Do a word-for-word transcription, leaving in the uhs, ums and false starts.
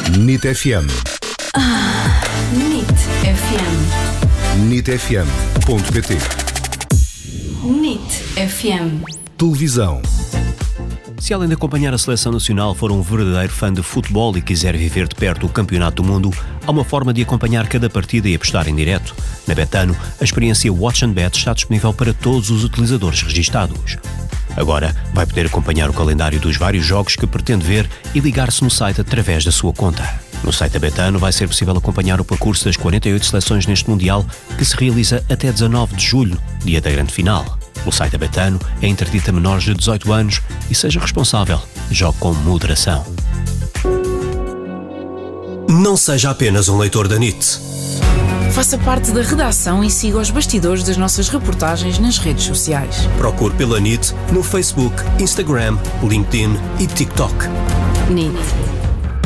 N I T F M. Ah, N I T F M. N I T F M ponto P T. N I T F M. Televisão. Se além de acompanhar a seleção nacional for um verdadeiro fã de futebol e quiser viver de perto o Campeonato do Mundo, há uma forma de acompanhar cada partida e apostar em direto. Na Betano, a experiência Watch and Bet está disponível para todos os utilizadores registados. Agora vai poder acompanhar o calendário dos vários jogos que pretende ver e ligar-se no site através da sua conta. No site da Betano vai ser possível acompanhar o percurso das quarenta e oito seleções neste Mundial, que se realiza até dezanove de julho, dia da grande final. O site da Betano é interdito a menores de dezoito anos e seja responsável. Jogue com moderação. Não seja apenas um leitor da N I T. Faça parte da redação e siga os bastidores das nossas reportagens nas redes sociais. Procure pela N I T no Facebook, Instagram, LinkedIn e TikTok. N I T.